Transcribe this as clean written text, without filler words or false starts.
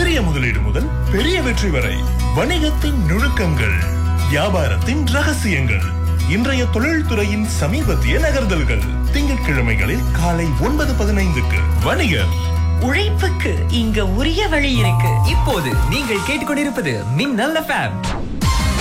சிறிய முதலீடு முதல் பெரிய வெற்றி வரை வணிகத்தின் நுணுக்கங்கள், வியாபாரத்தின் ரகசியங்கள், இன்றைய தொழில்துறையின் சமீபத்திய நகர்தல்கள். திங்கட்கிழமைகளில் காலை 9:15க்கு வணிகர். உழைப்புக்கு இங்க உரிய வழி இருக்கு. இப்போது நீங்கள் கேட்டுக்கொண்டிருப்பது மின்னல் FM.